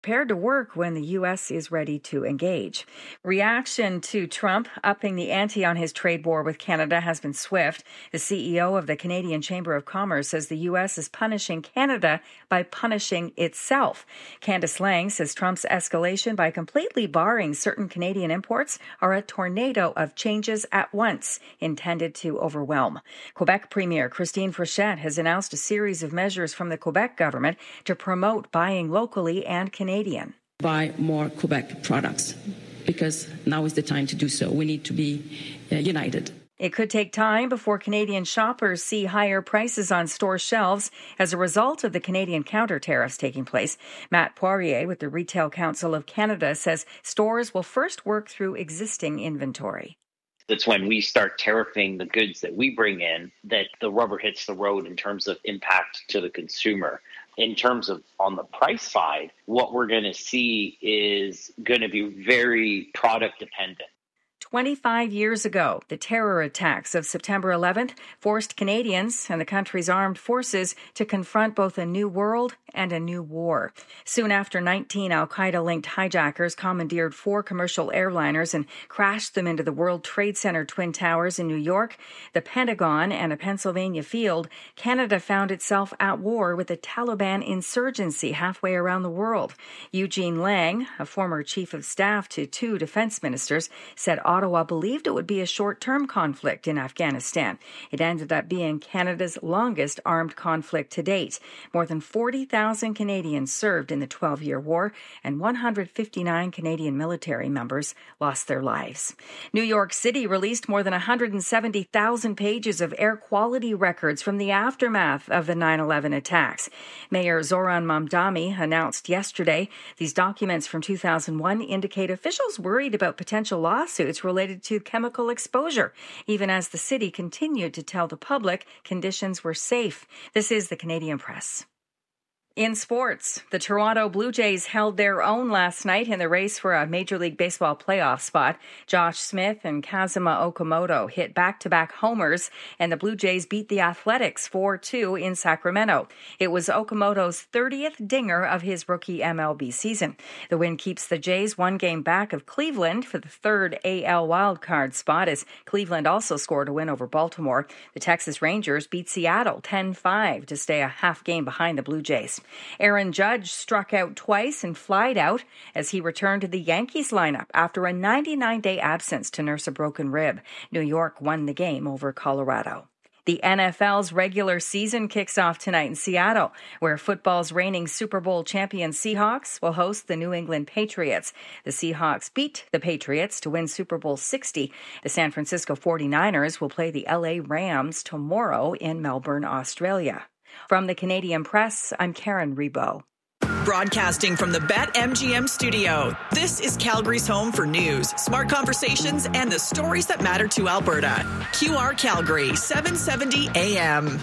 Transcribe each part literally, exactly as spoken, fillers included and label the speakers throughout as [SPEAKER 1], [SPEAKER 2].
[SPEAKER 1] prepared to work when the U S is ready to engage. Reaction to Trump upping the ante on his trade war with Canada has been swift. The C E O of the Canadian Chamber of Commerce says the U S is punishing Canada by punishing itself. Candice Lang says Trump's escalation by completely barring certain Canadian imports are a tornado of changes at once intended to overwhelm. Quebec Premier Christine Fréchette has announced a series of measures from the Quebec government to promote buying locally and Canadian. Canadian.
[SPEAKER 2] Buy more Quebec products because now is the time to do so. We need to be uh, united.
[SPEAKER 1] It could take time before Canadian shoppers see higher prices on store shelves as a result of the Canadian counter tariffs taking place. Matt Poirier with the Retail Council of Canada says stores will first work through existing inventory.
[SPEAKER 3] It's when we start tariffing the goods that we bring in that the rubber hits the road in terms of impact to the consumer. In terms of on the price side, what we're going to see is going to be very product dependent.
[SPEAKER 1] twenty-five years ago, the terror attacks of September eleventh forced Canadians and the country's armed forces to confront both a new world and a new war. Soon after, nineteen al-Qaeda-linked hijackers commandeered four commercial airliners and crashed them into the World Trade Center Twin Towers in New York, the Pentagon, and a Pennsylvania field. Canada found itself at war with the Taliban insurgency halfway around the world. Eugene Lang, a former chief of staff to two defense ministers, said Ottawa believed it would be a short-term conflict in Afghanistan. It ended up being Canada's longest armed conflict to date. More than forty thousand Canadians served in the twelve-year war, and one hundred fifty-nine Canadian military members lost their lives. New York City released more than one hundred seventy thousand pages of air quality records from the aftermath of the nine eleven attacks. Mayor Zoran Mamdani announced yesterday these documents from two thousand one indicate officials worried about potential lawsuits related to chemical exposure, even as the city continued to tell the public conditions were safe. This is the Canadian Press. In sports, the Toronto Blue Jays held their own last night in the race for a Major League Baseball playoff spot. Josh Smith and Kazuma Okamoto hit back-to-back homers, and the Blue Jays beat the Athletics four two in Sacramento. It was Okamoto's thirtieth dinger of his rookie M L B season. The win keeps the Jays one game back of Cleveland for the third A L wildcard spot, as Cleveland also scored a win over Baltimore. The Texas Rangers beat Seattle ten five to stay a half game behind the Blue Jays. Aaron Judge struck out twice and flied out as he returned to the Yankees lineup after a ninety-nine day absence to nurse a broken rib. New York won the game over Colorado. The N F L's regular season kicks off tonight in Seattle, where football's reigning Super Bowl champion Seahawks will host the New England Patriots. The Seahawks beat the Patriots to win Super Bowl sixty. The San Francisco forty-niners will play the L A Rams tomorrow in Melbourne, Australia. From the Canadian Press, I'm Karen Rebo.
[SPEAKER 4] Broadcasting from the BetMGM studio, this is Calgary's home for news, smart conversations, and the stories that matter to Alberta. Q R Calgary, seven seventy A M.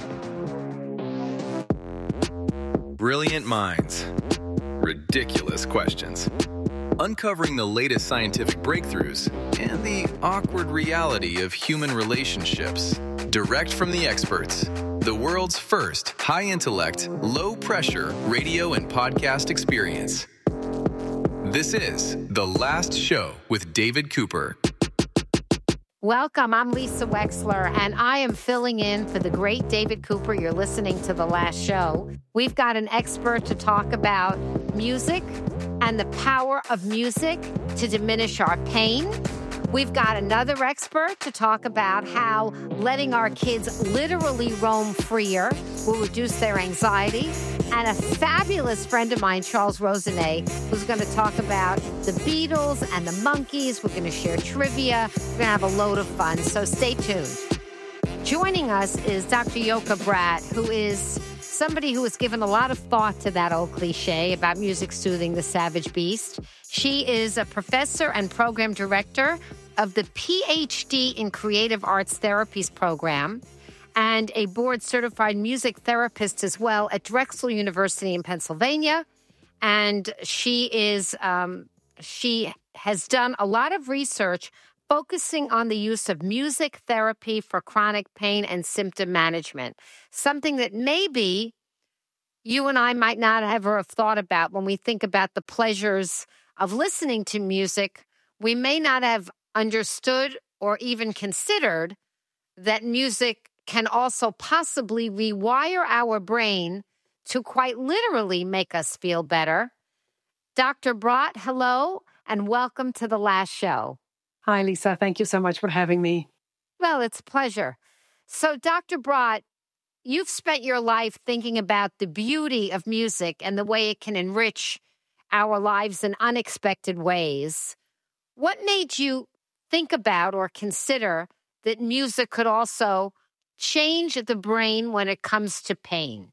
[SPEAKER 5] Brilliant minds. Ridiculous questions. Uncovering the latest scientific breakthroughs and the awkward reality of human relationships. Direct from the experts. The world's first high-intellect, low-pressure radio and podcast experience. This is The Last Show with David Cooper.
[SPEAKER 6] Welcome, I'm Lisa Wexler, and I am filling in for the great David Cooper. You're listening to The Last Show. We've got an expert to talk about music and the power of music to diminish our pain. We've got another expert to talk about how letting our kids literally roam freer will reduce their anxiety. And a fabulous friend of mine, Charles Rosenet, who's going to talk about the Beatles and the Monkees. We're going to share trivia. We're going to have a load of fun, so stay tuned. Joining us is Doctor Yoka Bratt, who is somebody who has given a lot of thought to that old cliche about music soothing the savage beast. She is a professor and program director of the P H D in Creative Arts Therapies program and a board-certified music therapist as well at Drexel University in Pennsylvania. And she is um, she has done a lot of research focusing on the use of music therapy for chronic pain and symptom management, something that maybe you and I might not ever have thought about when we think about the pleasures of listening to music. We may not have understood or even considered that music can also possibly rewire our brain to quite literally make us feel better. Doctor Brott, hello, and welcome to the last show.
[SPEAKER 7] Hi, Lisa. Thank you so much for having me.
[SPEAKER 6] Well, it's a pleasure. So, Doctor Brott, you've spent your life thinking about the beauty of music and the way it can enrich our lives in unexpected ways. What made you think about or consider that music could also change the brain when it comes to pain?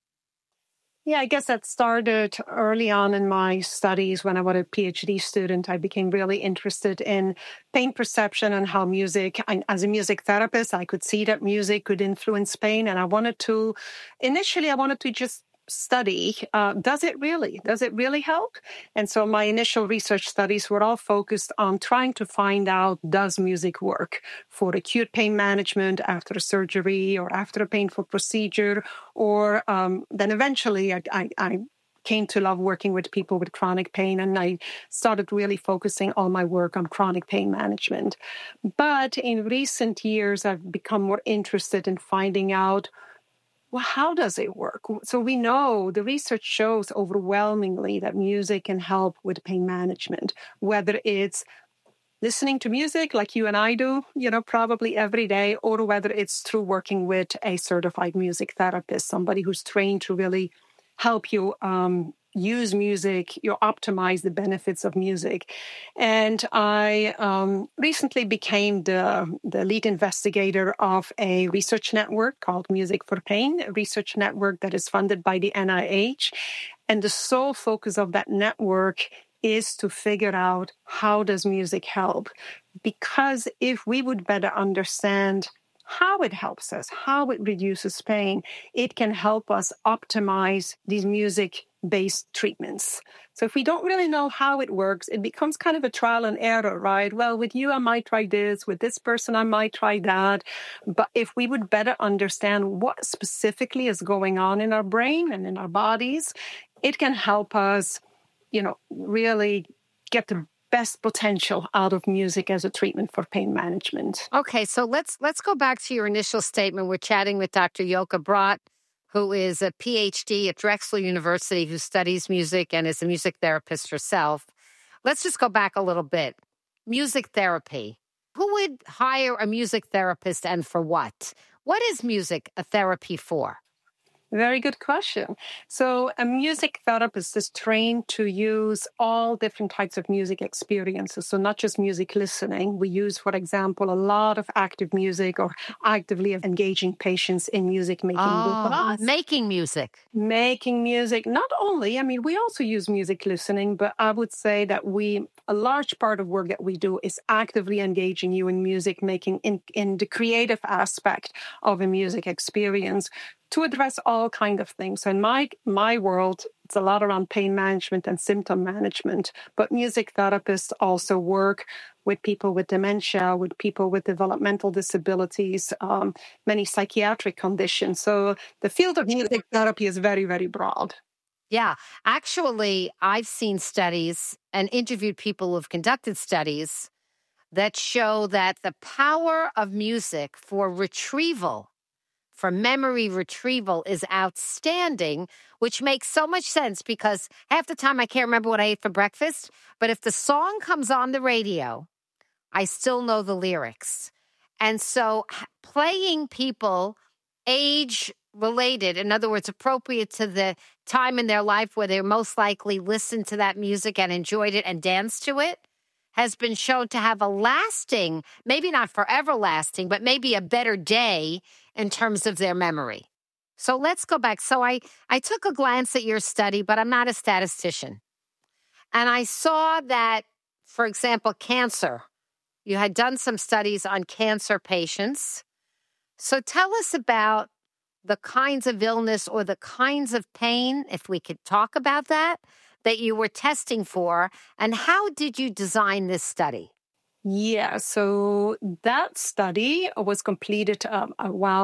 [SPEAKER 7] Yeah, I guess that started early on in my studies. When I was a PhD student, I became really interested in pain perception and how music, I, as a music therapist, I could see that music could influence pain. And I wanted to, initially, I wanted to just study, uh, does it really? Does it really help? And so my initial research studies were all focused on trying to find out, does music work for acute pain management after a surgery or after a painful procedure? Or um, then eventually I, I, I came to love working with people with chronic pain, and I started really focusing all my work on chronic pain management. But in recent years, I've become more interested in finding out, well, how does it work? So we know the research shows overwhelmingly that music can help with pain management, whether it's listening to music like you and I do, you know, probably every day, or whether it's through working with a certified music therapist, somebody who's trained to really help you um, use music, you optimize the benefits of music. And I um, recently became the, the lead investigator of a research network called Music for Pain, a research network that is funded by the N I H. And the sole focus of that network is to figure out, how does music help? Because if we would better understand how it helps us, how it reduces pain, it can help us optimize these music-based treatments. So if we don't really know how it works, it becomes kind of a trial and error, right? Well, with you, I might try this. With this person, I might try that. But if we would better understand what specifically is going on in our brain and in our bodies, it can help us, you know, really get the best potential out of music as a treatment for pain management.
[SPEAKER 6] Okay, so let's let's go back to your initial statement. We're chatting with Doctor Yoka Brott, who is a P H D at Drexel University, who studies music and is a music therapist herself. Let's just go back a little bit. Music therapy. Who would hire a music therapist and for what? What is music a therapy for?
[SPEAKER 7] Very good question. So a music therapist is trained to use all different types of music experiences. So not just music listening. We use, for example, a lot of active music or actively engaging patients in music making.
[SPEAKER 6] Oh, making music.
[SPEAKER 7] Making music. Not only, I mean, we also use music listening, but I would say that we, a large part of work that we do is actively engaging you in music making, in, in the creative aspect of a music experience, to address all kinds of things. So in my my world, it's a lot around pain management and symptom management. But music therapists also work with people with dementia, with people with developmental disabilities, um, many psychiatric conditions. So the field of music therapy is very, very broad.
[SPEAKER 6] Yeah. Actually, I've seen studies and interviewed people who've conducted studies that show that the power of music for retrieval, for memory retrieval, is outstanding, which makes so much sense because half the time I can't remember what I ate for breakfast, but if the song comes on the radio, I still know the lyrics. And so playing people age-related, in other words, appropriate to the time in their life where they most likely listened to that music and enjoyed it and danced to it, has been shown to have a lasting, maybe not forever lasting, but maybe a better day in terms of their memory. So let's go back. So I, I took a glance at your study, but I'm not a statistician. And I saw that, for example, cancer. You had done some studies on cancer patients. So tell us about the kinds of illness or the kinds of pain, if we could talk about that, that you were testing for, and how did you design this study?
[SPEAKER 7] Yeah, so that study was completed um, while a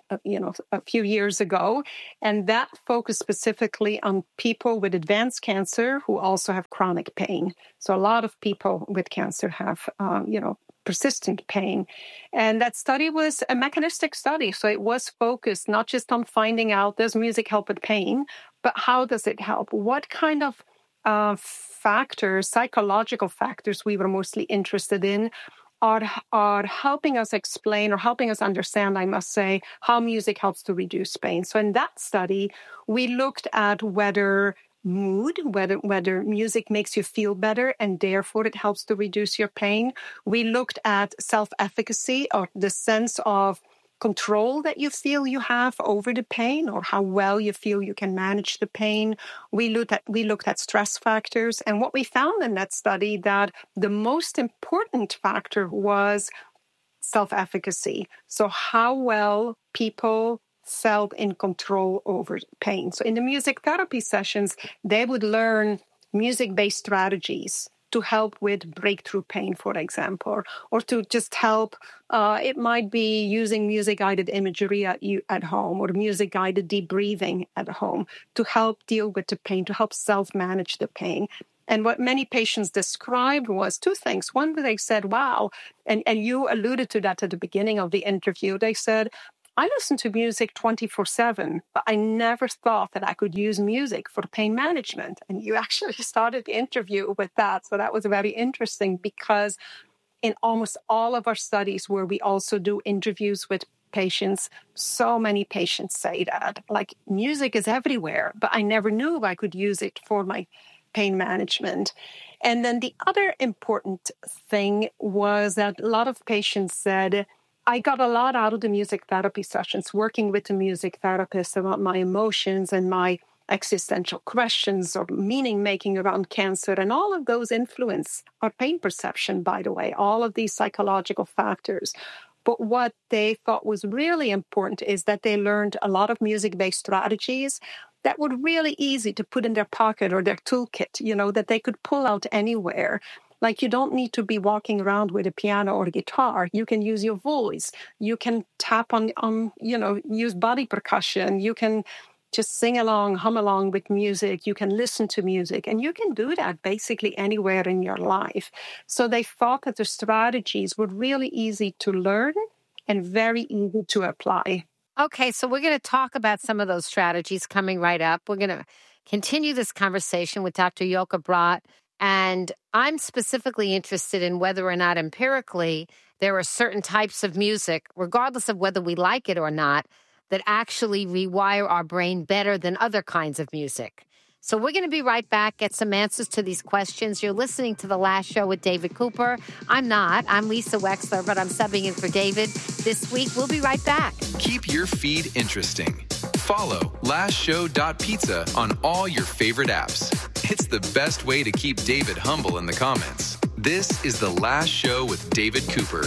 [SPEAKER 7] uh, you know, a few years ago. And that focused specifically on people with advanced cancer who also have chronic pain. So a lot of people with cancer have, um, you know, persistent pain. And that study was a mechanistic study. So it was focused not just on finding out, does music help with pain, but how does it help? What kind of uh, factors, psychological factors we were mostly interested in are, are helping us explain or helping us understand, I must say, how music helps to reduce pain. So in that study, we looked at whether mood, whether whether music makes you feel better and therefore it helps to reduce your pain. We looked at self-efficacy, or the sense of control that you feel you have over the pain, or how well you feel you can manage the pain. We looked at we looked at stress factors, and what we found in that study that the most important factor was self-efficacy. So how well people felt in control over pain. So in the music therapy sessions, they would learn music-based strategies to help with breakthrough pain, for example, or, or to just help. Uh, it might be using music-guided imagery at you at home, or music-guided deep breathing at home to help deal with the pain, to help self-manage the pain. And what many patients described was two things. One, they said, wow, and, and you alluded to that at the beginning of the interview. They said, I listen to music twenty-four seven, but I never thought that I could use music for pain management. And you actually started the interview with that. So that was very interesting, because in almost all of our studies where we also do interviews with patients, so many patients say that, like, music is everywhere, but I never knew I could use it for my pain management. And then the other important thing was that a lot of patients said, I got a lot out of the music therapy sessions, working with the music therapist about my emotions and my existential questions or meaning making around cancer. And all of those influence our pain perception, by the way, all of these psychological factors. But what they thought was really important is that they learned a lot of music-based strategies that were really easy to put in their pocket or their toolkit, you know, that they could pull out anywhere. Like, you don't need to be walking around with a piano or a guitar. You can use your voice. You can tap on, on, you know, use body percussion. You can just sing along, hum along with music. You can listen to music. And you can do that basically anywhere in your life. So they thought that the strategies were really easy to learn and very easy to apply.
[SPEAKER 6] Okay, so we're going to talk about some of those strategies coming right up. We're going to continue this conversation with Doctor Joke Bratt. And I'm specifically interested in whether or not empirically there are certain types of music, regardless of whether we like it or not, that actually rewire our brain better than other kinds of music. So we're going to be right back, get some answers to these questions. You're listening to The Last Show with David Cooper. I'm not. I'm Lisa Wexler, but I'm subbing in for David this week. We'll be right back.
[SPEAKER 5] Keep your feed interesting. Follow last show dot pizza on all your favorite apps. It's the best way to keep David humble in the comments. This is The Last Show with David Cooper.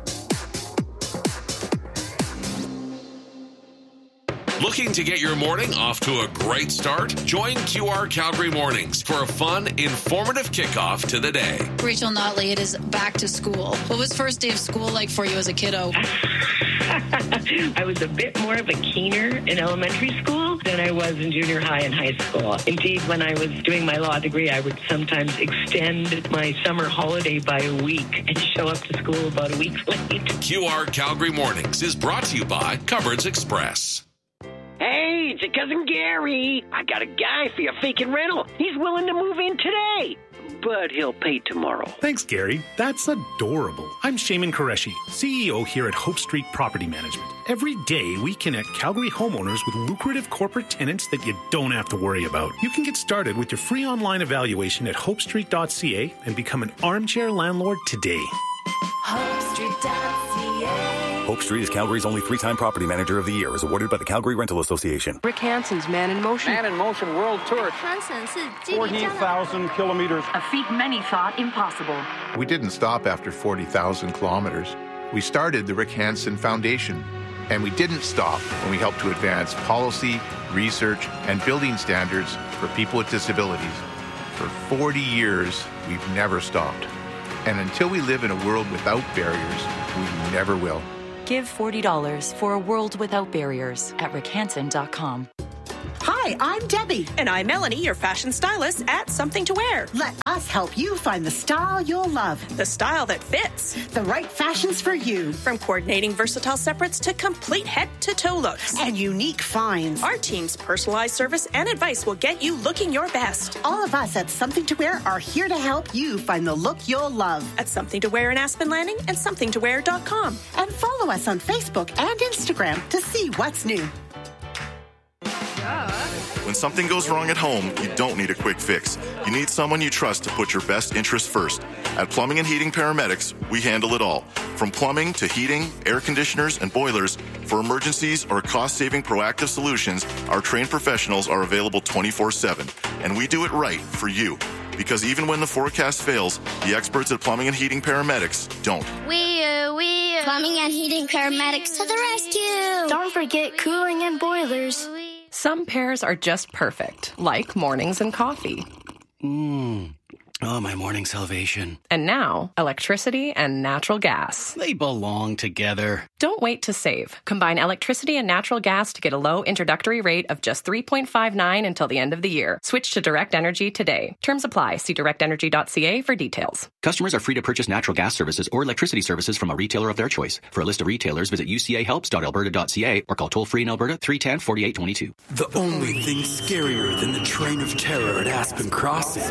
[SPEAKER 8] Looking to get your morning off to a great start? Join Q R Calgary Mornings for a fun, informative kickoff to the day.
[SPEAKER 9] Rachel Notley, it is back to school. What was first day of school like for you as a kiddo?
[SPEAKER 10] I was a bit more of a keener in elementary school than I was in junior high and high school. Indeed, when I was doing my law degree, I would sometimes extend my summer holiday by a week and show up to school about a week late.
[SPEAKER 8] Q R Calgary Mornings is brought to you by Cupboards Express.
[SPEAKER 11] Hey, it's your cousin Gary. I got a guy for your vacant rental. He's willing to move in today, but he'll pay tomorrow.
[SPEAKER 12] Thanks, Gary. That's adorable. I'm Shaman Qureshi, C E O here at Hope Street Property Management. Every day, we connect Calgary homeowners with lucrative corporate tenants that you don't have to worry about. You can get started with your free online evaluation at hope street dot c a and become an armchair landlord today.
[SPEAKER 13] hope street dot c a
[SPEAKER 14] Hope Street is Calgary's only three-time property manager of the year, as awarded by the Calgary Rental Association.
[SPEAKER 15] Rick Hansen's Man in Motion.
[SPEAKER 16] Man in Motion World Tour.
[SPEAKER 17] forty thousand kilometers.
[SPEAKER 18] A feat many thought impossible.
[SPEAKER 19] We didn't stop after forty thousand kilometers. We started the Rick Hansen Foundation. And we didn't stop when we helped to advance policy, research, and building standards for people with disabilities. For forty years, we've never stopped. And until we live in a world without barriers, we never will.
[SPEAKER 18] Give forty dollars for a world without barriers at rick hansen dot com.
[SPEAKER 15] Hi, I'm Debbie.
[SPEAKER 16] And I'm Melanie, your fashion stylist at Something to Wear.
[SPEAKER 15] Let us help you find the style you'll love.
[SPEAKER 16] The style that fits.
[SPEAKER 15] The right fashions for you.
[SPEAKER 16] From coordinating versatile separates to complete head-to-toe looks.
[SPEAKER 15] And unique finds.
[SPEAKER 16] Our team's personalized service and advice will get you looking your best.
[SPEAKER 15] All of us at Something to Wear are here to help you find the look you'll love.
[SPEAKER 16] At Something to Wear in Aspen Landing and something to wear dot com.
[SPEAKER 15] And follow us on Facebook and Instagram to see what's new.
[SPEAKER 20] When something goes wrong at home, you don't need a quick fix. You need someone you trust to put your best interests first. At Plumbing and Heating Paramedics, we handle it all. From plumbing to heating, air conditioners, and boilers, for emergencies or cost-saving proactive solutions, our trained professionals are available twenty-four seven. And we do it right for you. Because even when the forecast fails, the experts at Plumbing and Heating Paramedics don't.
[SPEAKER 21] We, uh, we, uh, Plumbing and Heating Paramedics to the rescue.
[SPEAKER 22] Don't forget cooling and boilers.
[SPEAKER 23] Some pairs are just perfect, like mornings and coffee.
[SPEAKER 24] Mmm. Oh, my morning salvation.
[SPEAKER 23] And now, electricity and natural gas.
[SPEAKER 24] They belong together.
[SPEAKER 23] Don't wait to save. Combine electricity and natural gas to get a low introductory rate of just three point five nine until the end of the year. Switch to Direct Energy today. Terms apply. See direct energy dot c a for details.
[SPEAKER 25] Customers are free to purchase natural gas services or electricity services from a retailer of their choice. For a list of retailers, visit u c a helps dot alberta dot c a or call toll-free in Alberta three one zero, four eight two two.
[SPEAKER 26] The only thing scarier than the train of terror at Aspen Crossing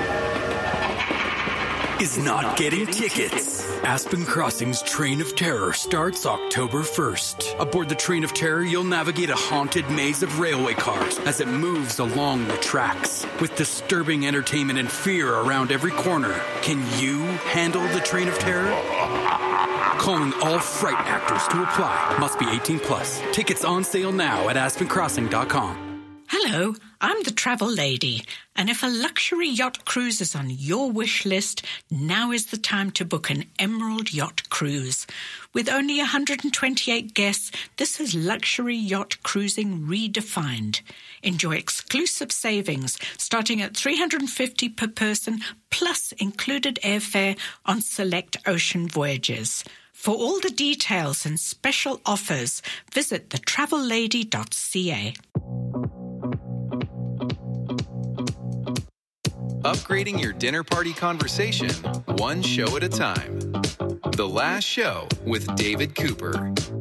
[SPEAKER 26] is not getting tickets. Aspen Crossing's Train of Terror starts October first. Aboard the Train of Terror, you'll navigate a haunted maze of railway cars as it moves along the tracks. With disturbing entertainment and fear around every corner, can you handle the Train of Terror? Calling all fright actors to apply. Must be eighteen plus. Tickets on sale now at aspen crossing dot com.
[SPEAKER 27] Hello, I'm the travel lady, and if a luxury yacht cruise is on your wish list, now is the time to book an Emerald Yacht Cruise. With only one hundred twenty-eight guests, this is luxury yacht cruising redefined. Enjoy exclusive savings starting at three hundred fifty dollars per person, plus included airfare on select ocean voyages. For all the details and special offers, visit the travel lady dot c a.
[SPEAKER 5] Upgrading your dinner party conversation, one show at a time. The Last Show with David Cooper.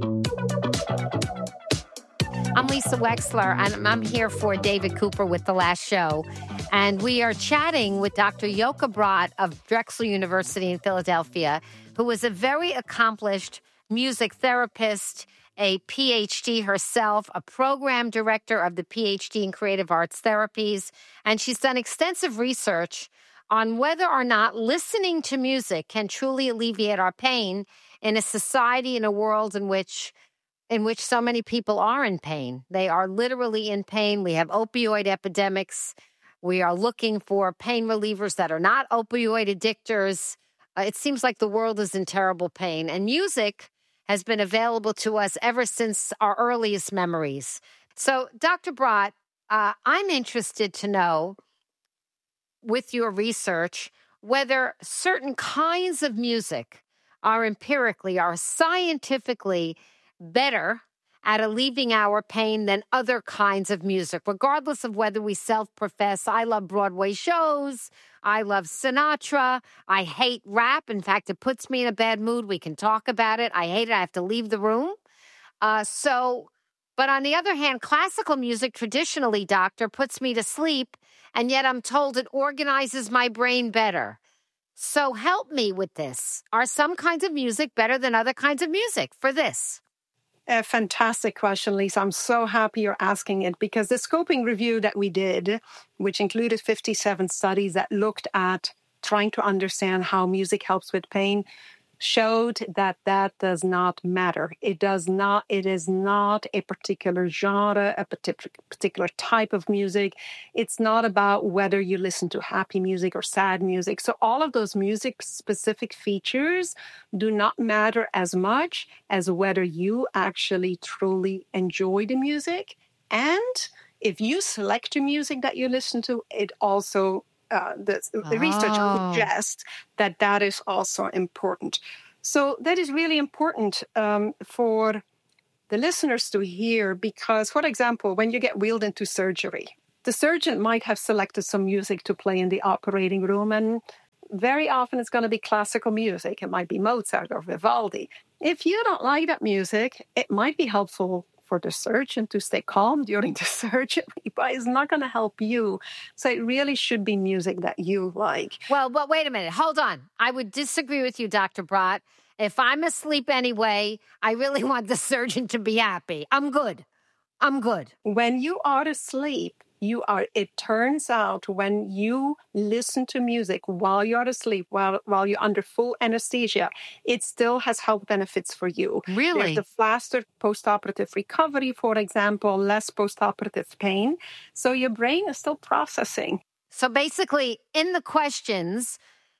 [SPEAKER 6] I'm Lisa Wexler, and I'm here for David Cooper with The Last Show. And we are chatting with Doctor Yoka Brott of Drexel University in Philadelphia, who is a very accomplished music therapist, a P H D herself, a program director of the P H D in Creative Arts Therapies, and she's done extensive research on whether or not listening to music can truly alleviate our pain in a society, in a world in which in which so many people are in pain. They are literally in pain. We have opioid epidemics. We are looking for pain relievers that are not opioid addictors. Uh, it seems like the world is in terrible pain, and music has been available to us ever since our earliest memories. So, Doctor Brott, uh, I'm interested to know, with your research, whether certain kinds of music are empirically, are scientifically better at alleviating our pain than other kinds of music, regardless of whether we self-profess, I love Broadway shows, I love Sinatra, I hate rap. In fact, it puts me in a bad mood. We can talk about it. I hate it. I have to leave the room. Uh, so, but on the other hand, classical music traditionally, doctor, puts me to sleep, and yet I'm told it organizes my brain better. So help me with this. Are some kinds of music better than other kinds of music for this?
[SPEAKER 7] A fantastic question, Lisa. I'm so happy you're asking it, because the scoping review that we did, which included fifty-seven studies that looked at trying to understand how music helps with pain, showed that that does not matter. It does not, it is not a particular genre, a particular type of music. It's not about whether you listen to happy music or sad music. So all of those music-specific features do not matter as much as whether you actually truly enjoy the music. And if you select the music that you listen to, it also Uh, the, the oh. research suggests that that is also important. So that is really important um, for the listeners to hear because, for example, when you get wheeled into surgery, the surgeon might have selected some music to play in the operating room, and very often it's going to be classical music. It might be Mozart or Vivaldi. If you don't like that music, it might be helpful for the surgeon to stay calm during the surgery, but it's not going to help you. So it really should be music that you like.
[SPEAKER 6] Well, but wait a minute. Hold on. I would disagree with you, Doctor Brott. If I'm asleep anyway, I really want the surgeon to be happy. I'm good. I'm good.
[SPEAKER 7] When you are asleep, you are, it turns out when you listen to music while you're asleep, while, while you're under full anesthesia, it still has health benefits for you.
[SPEAKER 6] Really?
[SPEAKER 7] There's the faster post-operative recovery, for example, less post-operative pain. So your brain is still processing.
[SPEAKER 6] So basically, in the questions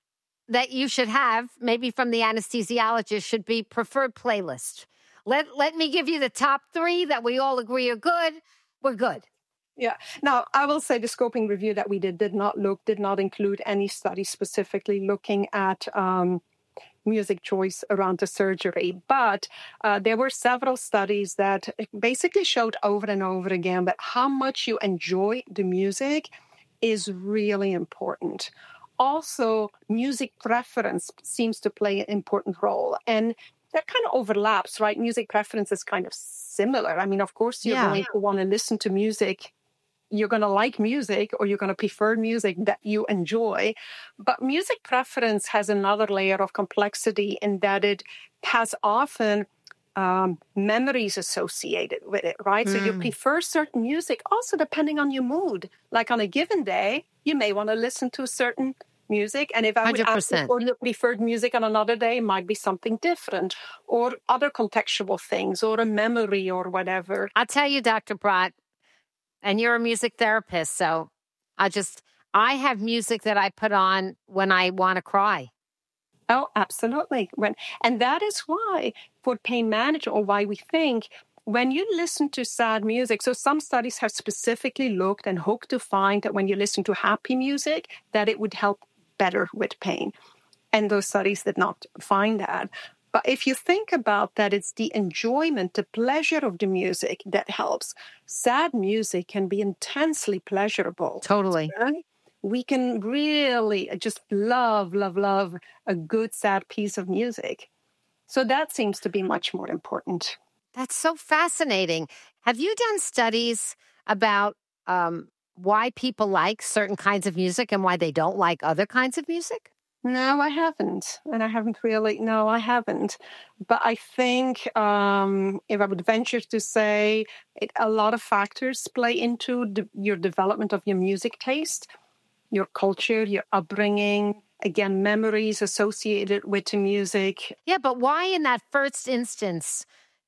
[SPEAKER 6] that you should have, maybe from the anesthesiologist, should be preferred playlist. Let, let me give you the top three that we all agree are good. We're good.
[SPEAKER 7] Yeah. Now, I will say the scoping review that we did did not look, did not include any study specifically looking at um, music choice around the surgery. But uh, there were several studies that basically showed over and over again that how much you enjoy the music is really important. Also, music preference seems to play an important role. And that kind of overlaps, right? Music preference is kind of similar. I mean, of course, you're yeah. going to want to listen to music. You're going to like music or you're going to prefer music that you enjoy. But music preference has another layer of complexity in that it has often um, memories associated with it, right? Mm. So you prefer certain music also depending on your mood. Like on a given day, you may want to listen to certain music. And if I would ask you for the preferred music on another day, it might be something different or other contextual things or a memory or whatever.
[SPEAKER 6] I'll tell you, Doctor Brott, and you're a music therapist, so I just, I have music that I put on when I want to cry.
[SPEAKER 7] Oh, absolutely. When, and that is why for pain management, or why we think when you listen to sad music, so some studies have specifically looked and hoped to find that when you listen to happy music, that it would help better with pain. And those studies did not find that. But if you think about that, it's the enjoyment, the pleasure of the music that helps. Sad music can be intensely pleasurable.
[SPEAKER 6] Totally.
[SPEAKER 7] Right? We can really just love, love, love a good, sad piece of music. So that seems to be much more important.
[SPEAKER 6] That's so fascinating. Have you done studies about um, why people like certain kinds of music and why they don't like other kinds of music?
[SPEAKER 7] No, I haven't. And I haven't really, no, I haven't. But I think um, if I would venture to say it, a lot of factors play into the, your development of your music taste, your culture, your upbringing, again, memories associated with the music.
[SPEAKER 6] Yeah, but why in that first instance,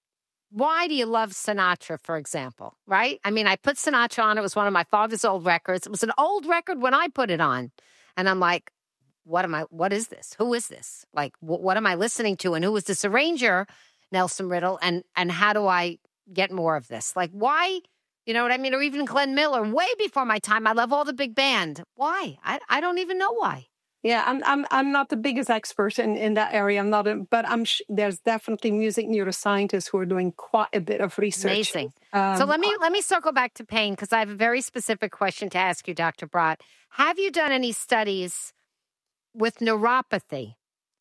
[SPEAKER 6] why do you love Sinatra, for example, right? I mean, I put Sinatra on. It was one of my father's old records. It was an old record when I put it on. And I'm like, What am I, what is this? Who is this? Like, wh- what am I listening to? And who is this arranger, Nelson Riddle? And, and how do I get more of this? Like, why, you know what I mean? Or even Glenn Miller, way before my time. I love all the big band. Why? I, I don't even know why.
[SPEAKER 7] Yeah, I'm I'm I'm not the biggest expert in, in that area. I'm not, a, but I'm sh- there's definitely music neuroscientists who are doing quite a bit of research.
[SPEAKER 6] Amazing. Um, so let me let me circle back to pain because I have a very specific question to ask you, Doctor Brott. Have you done any studies with neuropathy,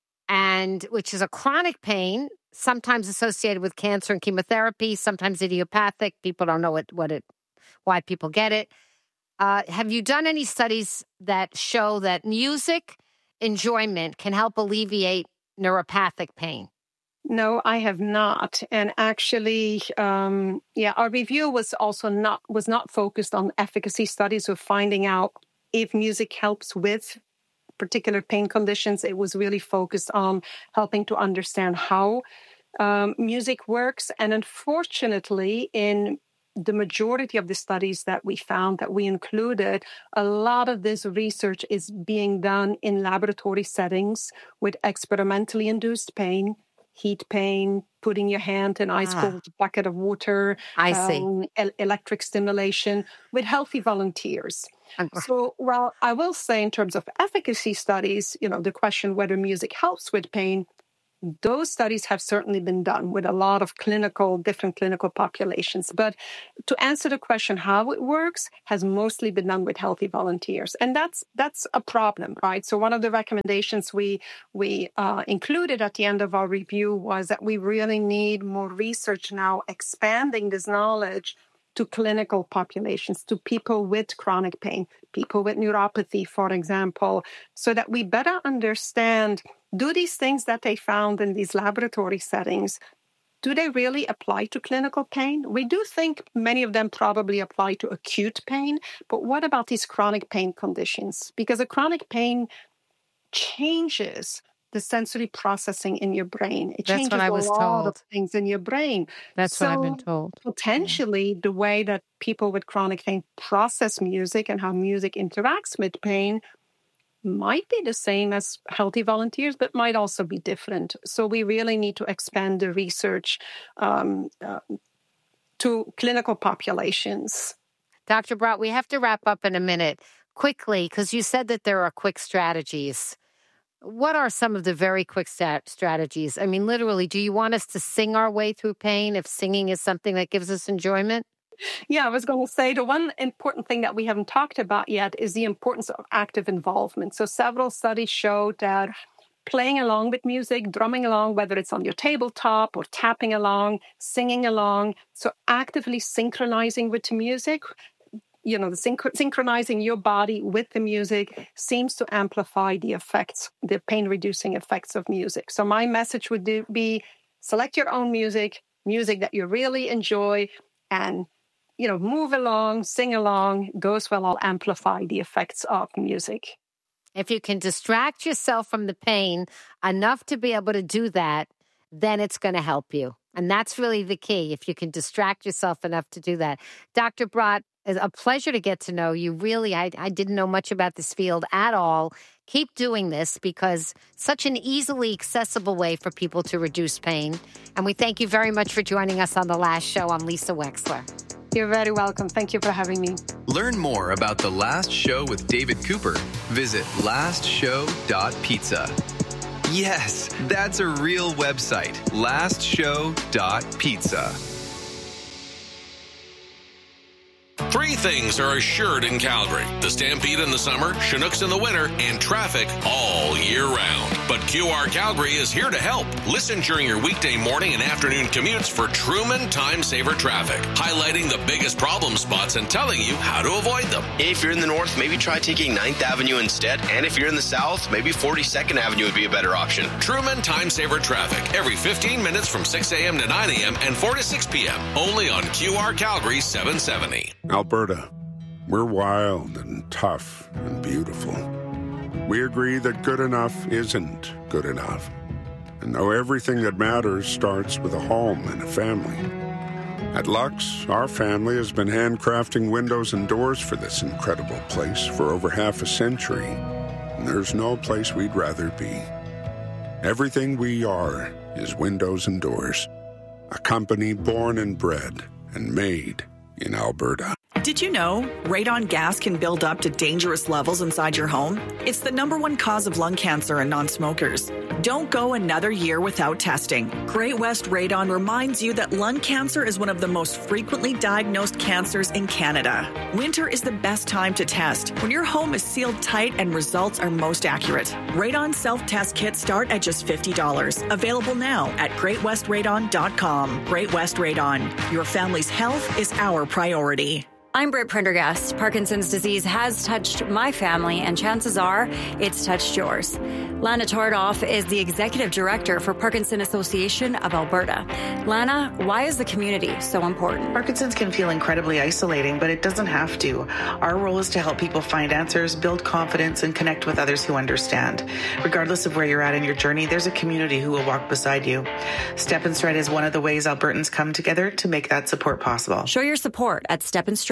[SPEAKER 6] and which is a chronic pain, sometimes associated with cancer and chemotherapy, sometimes idiopathic? People don't know what what it, why people get it. Uh, have you done any studies that show that music enjoyment can help alleviate neuropathic pain?
[SPEAKER 7] No, I have not. And actually, um, yeah, our review was also not was not focused on efficacy studies of finding out if music helps with particular pain conditions. It was really focused on helping to understand how um, music works. And unfortunately, in the majority of the studies that we found that we included, a lot of this research is being done in laboratory settings with experimentally induced pain, heat pain, putting your hand in ice cold ah. bucket of water.
[SPEAKER 6] I see.
[SPEAKER 7] Um, el- electric stimulation with healthy volunteers. So, well, I will say in terms of efficacy studies, you know, the question whether music helps with pain, Those studies have certainly been done with a lot of clinical, different clinical populations. But to answer the question how it works has mostly been done with healthy volunteers. And that's that's a problem, right? So one of the recommendations we, we uh, included at the end of our review was that we really need more research now expanding this knowledge to clinical populations, to people with chronic pain, people with neuropathy, for example, so that we better understand, do these things that they found in these laboratory settings, do they really apply to clinical pain? We do think many of them probably apply to acute pain, but what about these chronic pain conditions? Because a chronic pain changes the sensory processing in your brain. It
[SPEAKER 6] That's
[SPEAKER 7] changes
[SPEAKER 6] what I was
[SPEAKER 7] a lot
[SPEAKER 6] told.
[SPEAKER 7] of things in your brain.
[SPEAKER 6] That's
[SPEAKER 7] so
[SPEAKER 6] what I've been told.
[SPEAKER 7] Potentially, the way that people with chronic pain process music and how music interacts with pain might be the same as healthy volunteers, but might also be different. So we really need to expand the research um, uh, to clinical populations.
[SPEAKER 6] Doctor Brott, we have to wrap up in a minute. Quickly, because you said that there are quick strategies. What are some of the very quick stat- strategies? I mean, literally, do you want us to sing our way through pain if singing is something that gives us enjoyment?
[SPEAKER 7] Yeah, I was going to say the one important thing that we haven't talked about yet is the importance of active involvement. So several studies showed that playing along with music, drumming along, whether it's on your tabletop or tapping along, singing along, so actively synchronizing with the music, you know, the synch- synchronizing your body with the music seems to amplify the effects, the pain-reducing effects of music. So my message would do, be select your own music, music that you really enjoy, and, you know, move along, sing along. Those will all amplify the effects of music.
[SPEAKER 6] If you can distract yourself from the pain enough to be able to do that, then it's going to help you. And that's really the key, if you can distract yourself enough to do that. Doctor Brott, it's a pleasure to get to know you. Really, I, I didn't know much about this field at all. Keep doing this because such an easily accessible way for people to reduce pain. And we thank you very much for joining us on The Last Show. I'm Lisa Wexler.
[SPEAKER 7] You're very welcome. Thank you for having me.
[SPEAKER 5] Learn more about The Last Show with David Cooper. Visit last show dot pizza. Yes, that's a real website, last show dot pizza.
[SPEAKER 1] Three things are assured in Calgary: the Stampede in the summer, Chinooks in the winter, and traffic all year round. But Q R Calgary is here to help. Listen during your weekday morning and afternoon commutes for Truman Time Saver Traffic, highlighting the biggest problem spots and telling you how to avoid them.
[SPEAKER 2] If you're in the north, maybe try taking ninth Avenue instead. And if you're in the south, maybe forty-second Avenue would be a better option.
[SPEAKER 1] Truman Time Saver Traffic, every fifteen minutes from six a.m. to nine a.m. and four to six p.m. Only on Q R Calgary seven seventy.
[SPEAKER 3] Alberta, we're wild and tough and beautiful. We agree that good enough isn't good enough. And though everything that matters starts with a home and a family. At Lux, our family has been handcrafting windows and doors for this incredible place for over half a century. And there's no place we'd rather be. Everything we are is windows and doors. A company born and bred and made in Alberta.
[SPEAKER 4] Did you know radon gas can build up to dangerous levels inside your home? It's the number one cause of lung cancer in non-smokers. Don't go another year without testing. Great West Radon reminds you that lung cancer is one of the most frequently diagnosed cancers in Canada. Winter is the best time to test, when your home is sealed tight and results are most accurate. Radon self-test kits start at just fifty dollars. Available now at great west radon dot com. Great West Radon. Your family's health is our priority.
[SPEAKER 8] I'm Britt Prendergast. Parkinson's disease has touched my family, and chances are it's touched yours. Lana Tordoff is the Executive Director for Parkinson Association of Alberta. Lana, why is the community so important?
[SPEAKER 9] Parkinson's can feel incredibly isolating, but it doesn't have to. Our role is to help people find answers, build confidence, and connect with others who understand. Regardless of where you're at in your journey, there's a community who will walk beside you. Step and Stride is one of the ways Albertans come together to make that support possible.
[SPEAKER 8] Show your support at step and stride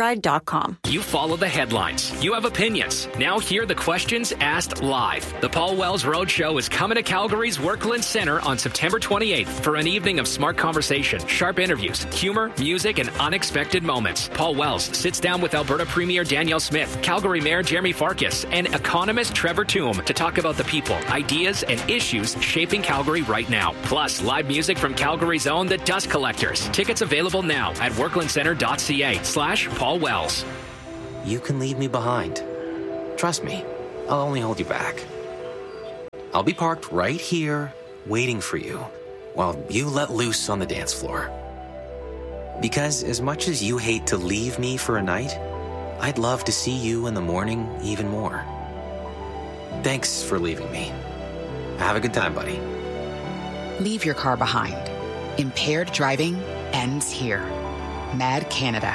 [SPEAKER 8] riverside dot com.
[SPEAKER 10] You follow the headlines. You have opinions. Now hear the questions asked live. The Paul Wells Roadshow is coming to Calgary's Workland Center on September twenty-eighth for an evening of smart conversation, sharp interviews, humor, music, and unexpected moments. Paul Wells sits down with Alberta Premier Danielle Smith, Calgary Mayor Jeremy Farkas, and economist Trevor Toom to talk about the people, ideas, and issues shaping Calgary right now. Plus, live music from Calgary's own The Dust Collectors. Tickets available now at worklandcenter.ca slash Paul Wells.
[SPEAKER 11] You can leave me behind. Trust me, I'll only hold you back. I'll be parked right here, waiting for you, while you let loose on the dance floor. Because as much as you hate to leave me for a night, I'd love to see you in the morning even more. Thanks for leaving me. Have a good time, buddy.
[SPEAKER 12] Leave your car behind. Impaired driving ends here. Mad Canada.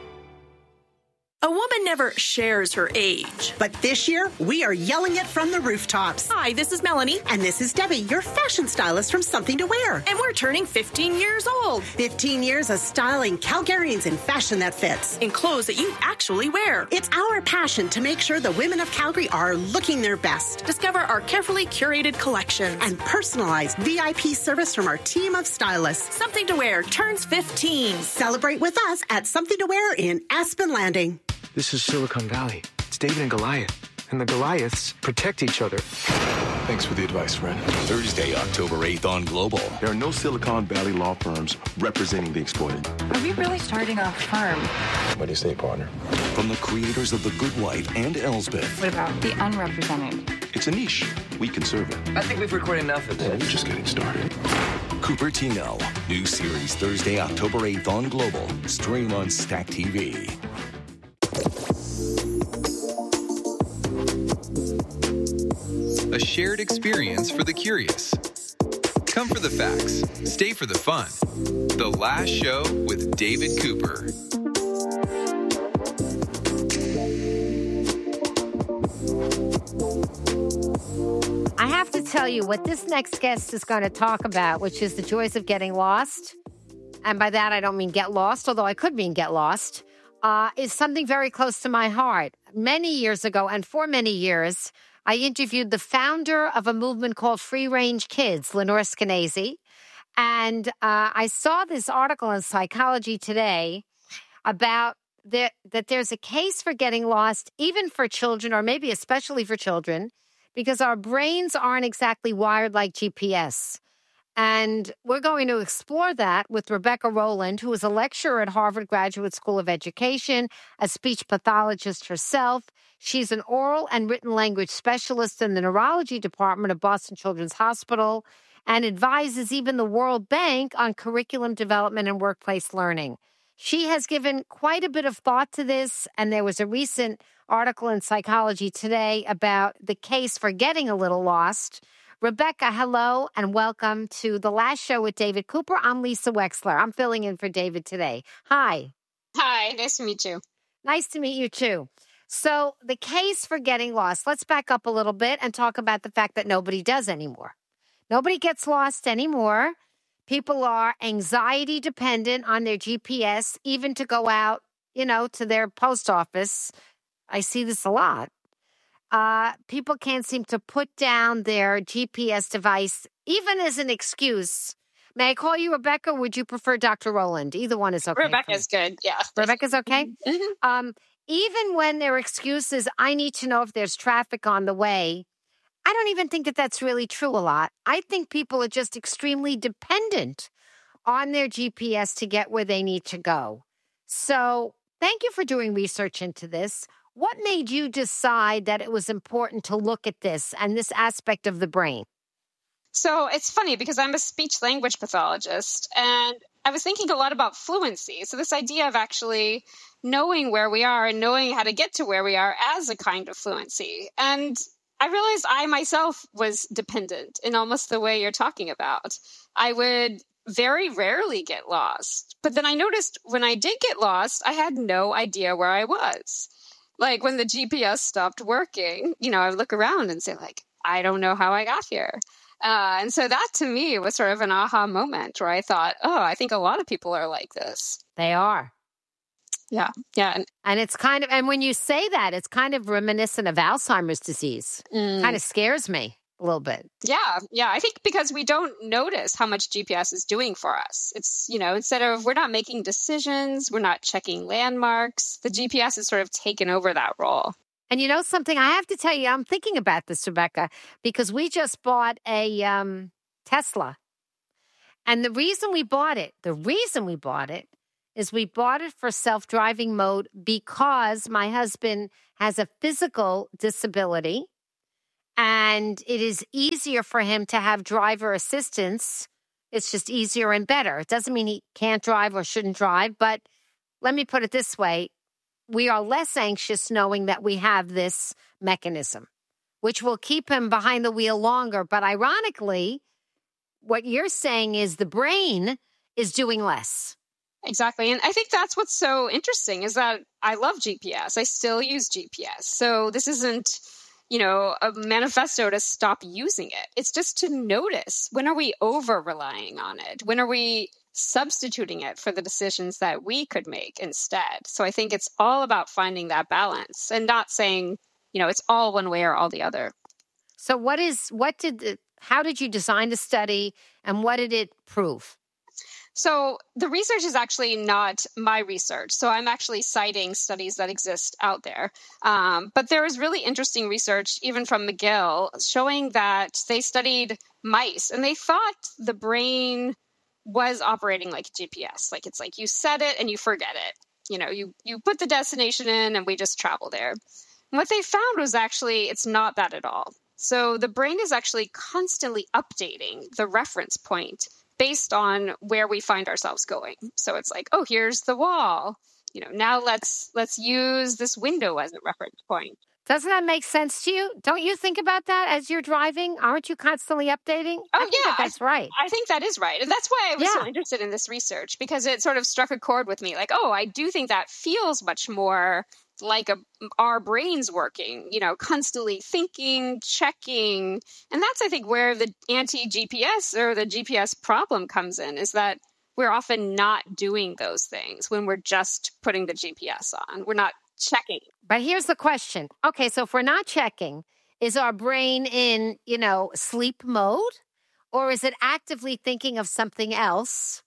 [SPEAKER 16] A woman never shares her age.
[SPEAKER 15] But this year, we are yelling it from the rooftops.
[SPEAKER 16] Hi, this is Melanie.
[SPEAKER 15] And this is Debbie, your fashion stylist from Something to Wear.
[SPEAKER 16] And we're turning fifteen years old.
[SPEAKER 15] fifteen years of styling Calgarians in fashion that fits.
[SPEAKER 16] In clothes that you actually wear.
[SPEAKER 15] It's our passion to make sure the women of Calgary are looking their best.
[SPEAKER 16] Discover our carefully curated collections.
[SPEAKER 15] And personalized V I P service from our team of stylists.
[SPEAKER 16] Something to Wear turns fifteen.
[SPEAKER 15] Celebrate with us at Something to Wear in Aspen Landing.
[SPEAKER 13] This is Silicon Valley. It's David and Goliath. And the Goliaths protect each other.
[SPEAKER 14] Thanks for the advice, friend.
[SPEAKER 17] Thursday, October eighth on Global.
[SPEAKER 14] There are no Silicon Valley law firms representing the exploited.
[SPEAKER 19] Are we really starting a firm?
[SPEAKER 14] What do you say, partner?
[SPEAKER 17] From the creators of The Good Wife and Elsbeth.
[SPEAKER 19] What about the unrepresented?
[SPEAKER 14] It's a niche. We can serve it.
[SPEAKER 24] I think we've recorded enough of this.
[SPEAKER 14] Yeah, we're just getting started.
[SPEAKER 17] Cupertino. New series Thursday, October eighth on Global. Stream on Stack T V.
[SPEAKER 5] A shared experience for the curious. Come for the facts, stay for the fun. The Last Show with David Cooper.
[SPEAKER 6] I have to tell you what this next guest is going to talk about, which is the joys of getting lost. And by that, I don't mean get lost, although I could mean get lost, uh, is something very close to my heart. Many years ago, and for many years, I interviewed the founder of a movement called Free Range Kids, Lenore Skenazy. And uh, I saw this article in Psychology Today about the, that there's a case for getting lost, even for children, or maybe especially for children, because our brains aren't exactly wired like G P S. And we're going to explore that with Rebecca Rowland, who is a lecturer at Harvard Graduate School of Education, a speech pathologist herself. She's an oral and written language specialist in the neurology department of Boston Children's Hospital and advises even the World Bank on curriculum development and workplace learning. She has given quite a bit of thought to this, and there was a recent article in Psychology Today about the case for getting a little lost. Rebecca, hello, and welcome to The Last Show with David Cooper. I'm Lisa Wexler. I'm filling in for David today. Hi.
[SPEAKER 28] Hi, nice to meet you.
[SPEAKER 6] Nice to meet you, too. So the case for getting lost, let's back up a little bit and talk about the fact that nobody does anymore. Nobody gets lost anymore. People are anxiety dependent on their G P S, even to go out, you know, to their post office. I see this a lot. Uh, people can't seem to put down their G P S device, even as an excuse. May I call you Rebecca, or would you prefer Doctor Rowland? Either one is okay.
[SPEAKER 28] Rebecca's good, yeah.
[SPEAKER 6] Rebecca's okay?
[SPEAKER 28] Mm-hmm.
[SPEAKER 6] Um, even when their excuse is, I need to know if there's traffic on the way, I don't even think that that's really true a lot. I think people are just extremely dependent on their G P S to get where they need to go. So thank you for doing research into this. What made you decide that it was important to look at this and this aspect of the brain?
[SPEAKER 28] So it's funny because I'm a speech language pathologist, and I was thinking a lot about fluency. So this idea of actually knowing where we are and knowing how to get to where we are as a kind of fluency. And I realized I myself was dependent in almost the way you're talking about. I would very rarely get lost. But then I noticed when I did get lost, I had no idea where I was. Like when the G P S stopped working, you know, I would look around and say like, I don't know how I got here. Uh, and so that to me was sort of an aha moment where I thought, oh, I think a lot of people are like this.
[SPEAKER 6] They are.
[SPEAKER 28] Yeah, yeah. And,
[SPEAKER 6] and it's kind of, and when you say that, it's kind of reminiscent of Alzheimer's disease.
[SPEAKER 28] Mm.
[SPEAKER 6] Kind of scares me a little bit.
[SPEAKER 28] Yeah, yeah. I think because we don't notice how much G P S is doing for us. It's, you know, instead of, we're not making decisions, we're not checking landmarks, the G P S has sort of taken over that role.
[SPEAKER 6] And you know something, I have to tell you, I'm thinking about this, Rebecca, because we just bought a um, Tesla. And the reason we bought it, the reason we bought it is we bought it for self-driving mode because my husband has a physical disability and it is easier for him to have driver assistance. It's just easier and better. It doesn't mean he can't drive or shouldn't drive, but let me put it this way. We are less anxious knowing that we have this mechanism, which will keep him behind the wheel longer. But ironically, what you're saying is the brain is doing less.
[SPEAKER 28] Exactly. And I think that's what's so interesting is that I love G P S. I still use G P S. So this isn't, you know, a manifesto to stop using it. It's just to notice, when are we over relying on it? When are we substituting it for the decisions that we could make instead? So I think it's all about finding that balance and not saying, you know, it's all one way or all the other.
[SPEAKER 6] So what is, what did, the, how did you design the study and what did it prove?
[SPEAKER 28] So the research is actually not my research. So I'm actually citing studies that exist out there. Um, but there is really interesting research, even from McGill, showing that they studied mice and they thought the brain was operating like G P S. Like it's like you set it and you forget it. You know, you, you put the destination in and we just travel there. And what they found was actually it's not that at all. So the brain is actually constantly updating the reference point based on where we find ourselves going. So it's like, oh, here's the wall. You know, now let's let's use this window as a reference point.
[SPEAKER 6] Doesn't that make sense to you? Don't you think about that as you're driving? Aren't you constantly updating?
[SPEAKER 28] Oh,
[SPEAKER 6] I think
[SPEAKER 28] yeah.
[SPEAKER 6] that that's right.
[SPEAKER 28] I think that is right. And that's why I was
[SPEAKER 6] Yeah.
[SPEAKER 28] so interested in this research, because it sort of struck a chord with me. Like, oh, I do think that feels much more like a, our brains working, you know, constantly thinking, checking. And that's, I think, where the anti-G P S or the G P S problem comes in, is that we're often not doing those things when we're just putting the G P S on. We're not checking.
[SPEAKER 6] But here's the question. Okay, so if we're not checking, is our brain in, you know, sleep mode? Or is it actively thinking of something else?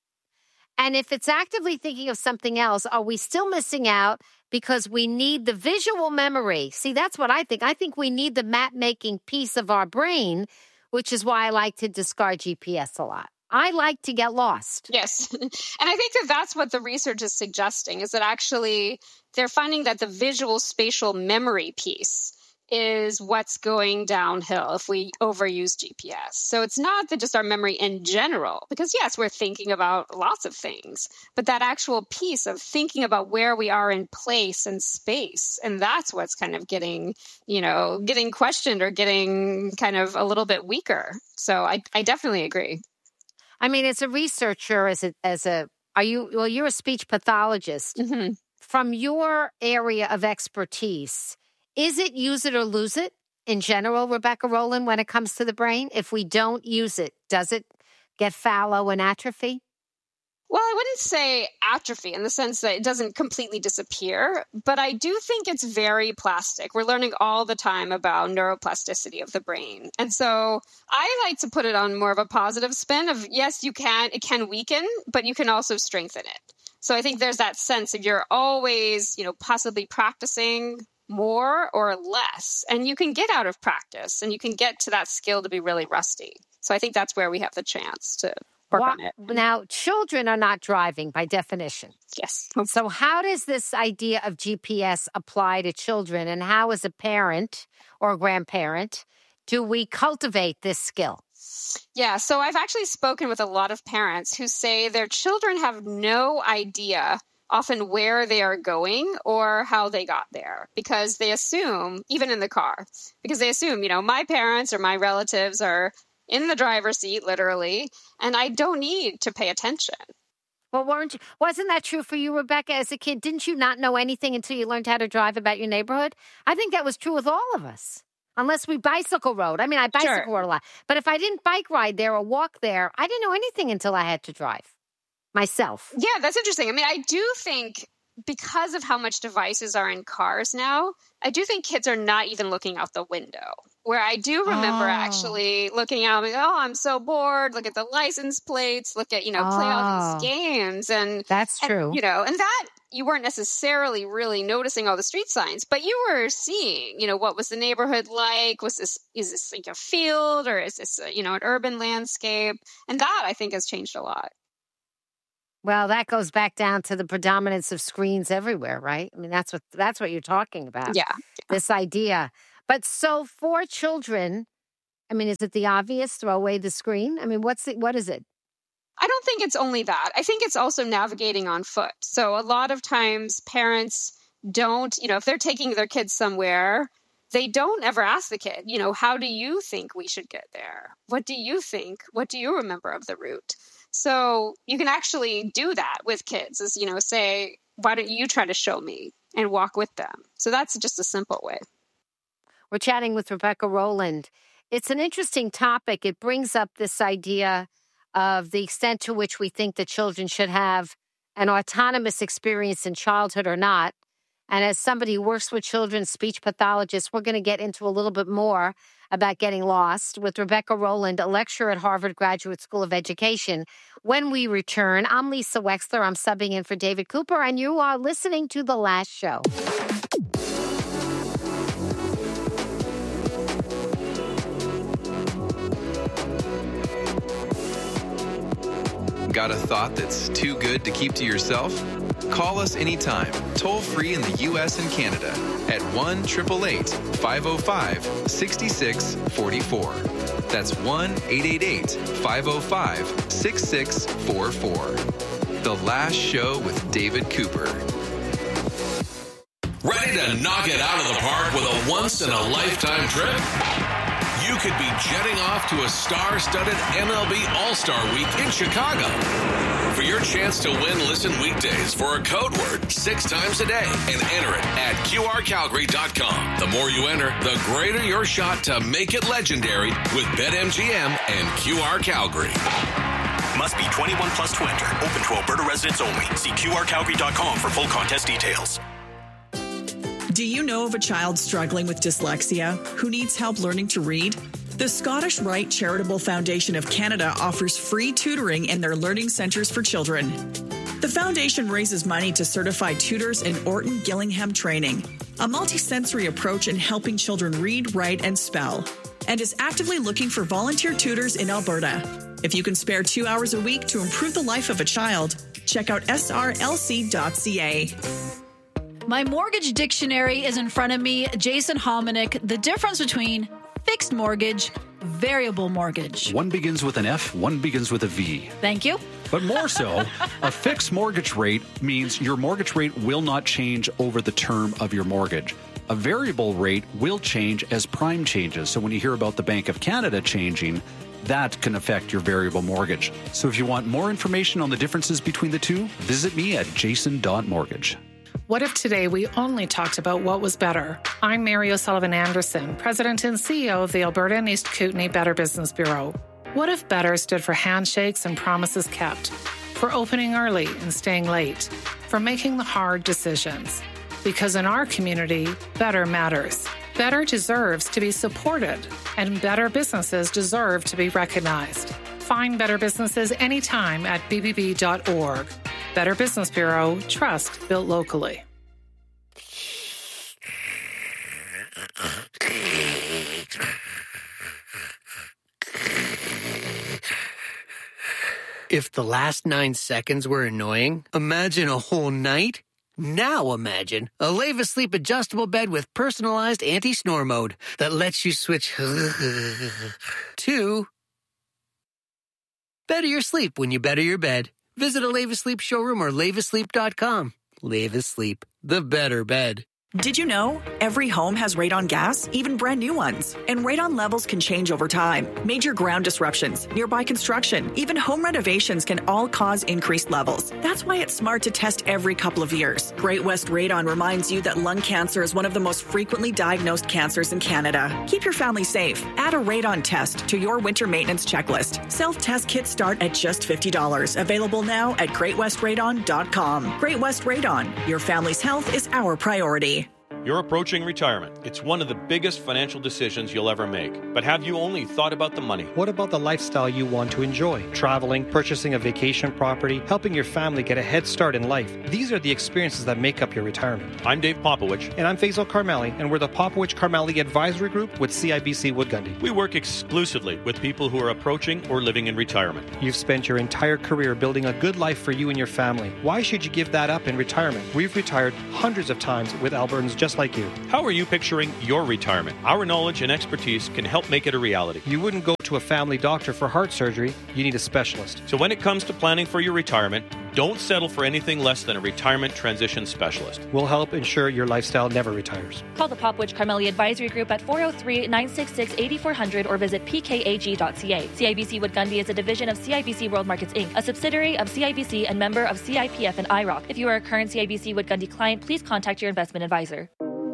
[SPEAKER 6] And if it's actively thinking of something else, are we still missing out because we need the visual memory? See, that's what I think. I think we need the map-making piece of our brain, which is why I like to discard G P S a lot. I like to get lost.
[SPEAKER 28] Yes. And I think that that's what the research is suggesting, is that actually they're finding that the visual spatial memory piece is what's going downhill if we overuse G P S. So it's not that just our memory in general, because yes, we're thinking about lots of things, but that actual piece of thinking about where we are in place and space. And that's what's kind of getting, you know, getting questioned or getting kind of a little bit weaker. So I, I definitely agree.
[SPEAKER 6] I mean, as a researcher, as a, as a, are you, well, you're a speech pathologist.
[SPEAKER 28] Mm-hmm.
[SPEAKER 6] From your area of expertise, is it use it or lose it in general, Rebecca Rowland, when it comes to the brain? If we don't use it, does it get fallow and atrophy?
[SPEAKER 28] Well, I wouldn't say atrophy in the sense that it doesn't completely disappear, but I do think it's very plastic. We're learning all the time about neuroplasticity of the brain. And so I like to put it on more of a positive spin of, yes, you can, it can weaken, but you can also strengthen it. So I think there's that sense of you're always, you know, possibly practicing more or less, and you can get out of practice and you can get to that skill to be really rusty. So I think that's where we have the chance to work
[SPEAKER 6] well,
[SPEAKER 28] on it.
[SPEAKER 6] Now, children are not driving by definition.
[SPEAKER 28] Yes.
[SPEAKER 6] So how does this idea of G P S apply to children, and how, as a parent or grandparent, do we cultivate this skill?
[SPEAKER 28] Yeah, so I've actually spoken with a lot of parents who say their children have no idea often where they are going or how they got there, because they assume, even in the car, because they assume, you know, my parents or my relatives are in the driver's seat, literally, and I don't need to pay attention.
[SPEAKER 6] Well, weren't you, wasn't that true for you, Rebecca, as a kid? Didn't you not know anything until you learned how to drive about your neighborhood? I think that was true with all of us, unless we bicycle rode. I mean, I bicycle
[SPEAKER 28] Sure.
[SPEAKER 6] rode a lot. But if I didn't bike ride there or walk there, I didn't know anything until I had to drive myself.
[SPEAKER 28] Yeah, that's interesting. I mean, I do think because of how much devices are in cars now, I do think kids are not even looking out the window. Where I do remember
[SPEAKER 6] Oh.
[SPEAKER 28] actually looking out and like, oh, I'm so bored. Look at the license plates. Look at, you know, play all
[SPEAKER 6] Oh.
[SPEAKER 28] these games. And
[SPEAKER 6] That's
[SPEAKER 28] and,
[SPEAKER 6] true.
[SPEAKER 28] you know, and that you weren't necessarily really noticing all the street signs, but you were seeing, you know, what was the neighborhood like? Was this, is this like a field or is this, a, you know, an urban landscape? And that I think has changed a lot.
[SPEAKER 6] Well, that goes back down to the predominance of screens everywhere, right? I mean, that's what that's what you're talking about.
[SPEAKER 28] Yeah.
[SPEAKER 6] This idea. But so for children, I mean, is it the obvious throw away the screen? I mean, what's it, what is it?
[SPEAKER 28] I don't think it's only that. I think it's also navigating on foot. So a lot of times parents don't, you know, if they're taking their kids somewhere, they don't ever ask the kid, you know, how do you think we should get there? What do you think? What do you remember of the route? So you can actually do that with kids is, you know, say, why don't you try to show me and walk with them? So that's just a simple way.
[SPEAKER 6] We're chatting with Rebecca Rowland. It's an interesting topic. It brings up this idea of the extent to which we think that children should have an autonomous experience in childhood or not. And as somebody who works with children, speech pathologists, we're going to get into a little bit more about getting lost with Rebecca Rowland, a lecturer at Harvard Graduate School of Education. When we return, I'm Lisa Wexler. I'm subbing in for David Cooper, and you are listening to The Last Show.
[SPEAKER 5] Got a thought that's too good to keep to yourself? Call us anytime, toll free in the U S and Canada at one eight eight eight, five oh five, six six four four. That's one eight eight eight, five oh five, six six four four. The Last Show with David Cooper.
[SPEAKER 1] Ready to knock it out of the park with a once-in-a-lifetime trip? You could be jetting off to a star-studded M L B All-Star Week in Chicago. For your chance to win, listen weekdays for a code word six times a day and enter it at Q R Calgary dot com. The more you enter, the greater your shot to make it legendary with BetMGM and Q R Calgary.
[SPEAKER 18] Must be twenty-one plus to enter. Open to Alberta residents only. See Q R Calgary dot com for full contest details.
[SPEAKER 20] Do you know of a child struggling with dyslexia who needs help learning to read? The Scottish Rite Charitable Foundation of Canada offers free tutoring in their learning centres for children. The foundation raises money to certify tutors in Orton Gillingham training, a multisensory approach in helping children read, write, and spell, and is actively looking for volunteer tutors in Alberta. If you can spare two hours a week to improve the life of a child, check out S R L C dot C A.
[SPEAKER 21] My mortgage dictionary is in front of me. Jason Hominick, the difference between fixed mortgage, variable mortgage.
[SPEAKER 22] One begins with an F, one begins with a V.
[SPEAKER 21] Thank you.
[SPEAKER 22] But more so, a fixed mortgage rate means your mortgage rate will not change over the term of your mortgage. A variable rate will change as prime changes. So when you hear about the Bank of Canada changing, that can affect your variable mortgage. So if you want more information on the differences between the two, visit me at jason dot mortgage.
[SPEAKER 23] What if today we only talked about what was better? I'm Mary O'Sullivan Anderson, President and C E O of the Alberta and East Kootenay Better Business Bureau. What if better stood for handshakes and promises kept, for opening early and staying late, for making the hard decisions? Because in our community, better matters. Better deserves to be supported, and better businesses deserve to be recognized. Find better businesses anytime at b b b dot org. Better Business Bureau, trust built locally.
[SPEAKER 25] If the last nine seconds were annoying, imagine a whole night. Now imagine a Leva Sleep adjustable bed with personalized anti-snore mode that lets you switch to better your sleep when you better your bed. Visit a Leva Sleep showroom or leva sleep dot com. Leva Sleep, the better bed.
[SPEAKER 20] Did you know every home has radon gas, even brand new ones? And radon levels can change over time. Major ground disruptions, nearby construction, even home renovations can all cause increased levels. That's why it's smart to test every couple of years. Great West Radon reminds you that lung cancer is one of the most frequently diagnosed cancers in Canada. Keep your family safe. Add a radon test to your winter maintenance checklist. Self-test kits start at just fifty dollars. Available now at great west radon dot com. Great West Radon. Your family's health is our priority.
[SPEAKER 2] You're approaching retirement. It's one of the biggest financial decisions you'll ever make. But have you only thought about the money?
[SPEAKER 3] What about the lifestyle you want to enjoy? Traveling, purchasing a vacation property, helping your family get a head start in life. These are the experiences that make up your retirement.
[SPEAKER 2] I'm Dave Popowich.
[SPEAKER 3] And I'm Faisal Karmali, and we're the Popowich Karmali Advisory Group with C I B C Wood Gundy.
[SPEAKER 2] We work exclusively with people who are approaching or living in retirement.
[SPEAKER 3] You've spent your entire career building a good life for you and your family. Why should you give that up in retirement? We've retired hundreds of times with Albertans just like you.
[SPEAKER 2] How are you picturing your retirement? Our knowledge and expertise can help make it a reality.
[SPEAKER 3] You wouldn't go to a family doctor for heart surgery. You need a specialist.
[SPEAKER 2] So when it comes to planning for your retirement, don't settle for anything less than a retirement transition specialist.
[SPEAKER 3] We'll help ensure your lifestyle never retires.
[SPEAKER 4] Call the Popowich Karmali Advisory Group at four oh three, nine six six, eight four zero zero or visit p k a g dot c a. C I B C Wood Gundy is a division of C I B C World Markets, Incorporated, a subsidiary of C I B C and member of C I P F and I R O C. If you are a current C I B C Wood Gundy client, please contact your investment advisor.